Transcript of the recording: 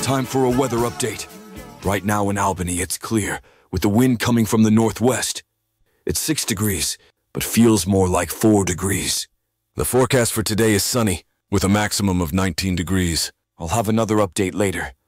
Time for a weather update. Right now in Albany, it's clear, with the wind coming from the northwest. It's 6 degrees, but feels more like 4 degrees. The forecast for today is sunny, with a maximum of 19 degrees. I'll have another update later.